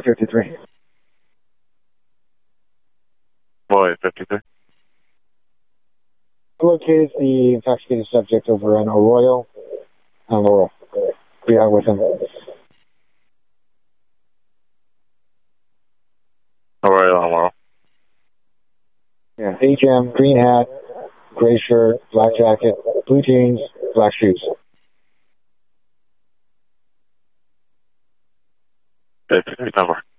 53. Boy, 53. Located the intoxicated subject over on Arroyo and Laurel. Be out with him. Arroyo and Laurel. Yeah, HM, green hat, gray shirt, black jacket, blue jeans, black shoes. Okay, number.